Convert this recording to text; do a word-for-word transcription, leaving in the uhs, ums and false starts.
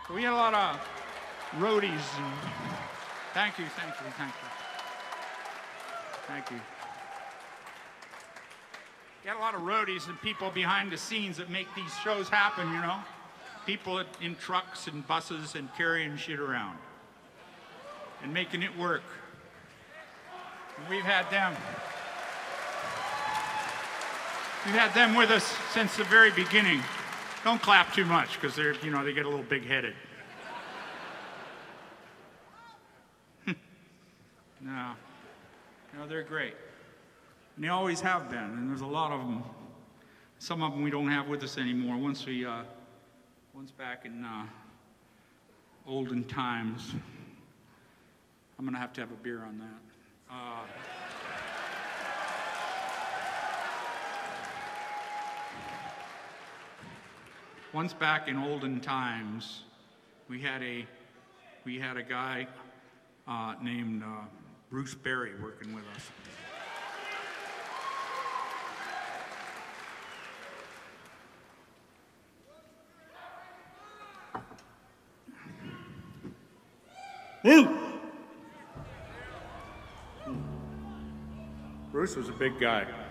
So we had a lot of roadies. And thank you, thank you, thank you. Thank you. We had a lot of roadies and people behind the scenes that make these shows happen, you know? People in trucks and buses and carrying shit around and making it work. And we've had them. We've had them with us since the very beginning. Don't clap too much, because they're, you know, they get a little big-headed. No. No, they're great. And they always have been, and there's a lot of them. Some of them we don't have with us anymore. Once we, uh, once back in uh, olden times. I'm gonna have to have a beer on that. Uh, Once back in olden times, we had a we had a guy uh, named uh, Bruce Berry working with us. Woo! Bruce was a big guy.